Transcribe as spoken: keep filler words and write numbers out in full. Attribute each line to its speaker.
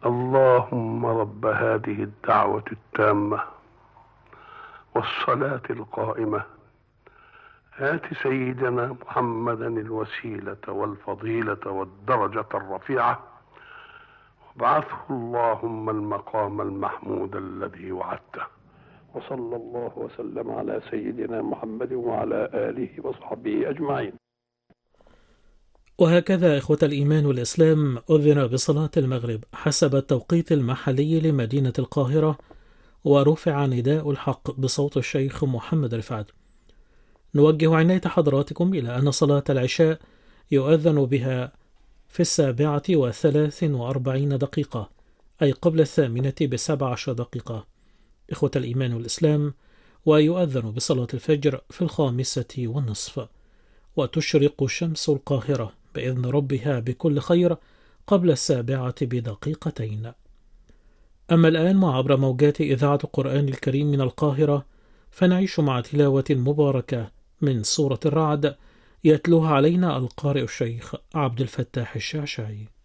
Speaker 1: اللهم رب هذه الدعوة التامة والصلاة القائمة آت سيدنا محمدا الوسيلة والفضيلة والدرجة الرفيعة وابعثه اللهم المقام المحمود الذي وعدته. وصلى الله وسلم على سيدنا محمد وعلى آله وصحبه أجمعين.
Speaker 2: وهكذا إخوة الإيمان والإسلام أذن بصلاة المغرب حسب التوقيت المحلي لمدينة القاهرة، ورفع نداء الحق بصوت الشيخ محمد رفعت. نوجه عناية حضراتكم إلى أن صلاة العشاء يؤذن بها في السابعة وثلاث وأربعين دقيقة، أي قبل الثامنة بسبع عشر دقيقة إخوة الإيمان والإسلام، ويؤذن بصلاة الفجر في الخامسة والنصف، وتشرق شمس القاهرة بإذن ربها بكل خير قبل السابعة بدقيقتين. أما الآن مع عبر موجات إذاعة القرآن الكريم من القاهرة، فنعيش مع تلاوة مباركة من سورة الرعد يتلوها علينا القارئ الشيخ عبد الفتاح الشعشعي.